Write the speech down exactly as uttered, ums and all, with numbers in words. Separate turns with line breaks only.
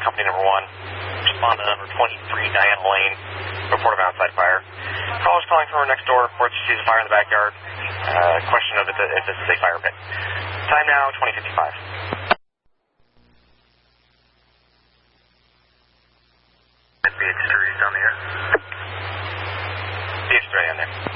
company number one. Respond to number twenty-three, Diana Lane. Report of outside fire. Caller's calling from her next door. Reports she sees a fire in the backyard. Uh, question of if this is a fire pit. Time now, twenty fifty-five. B H three on the air. B H three on there.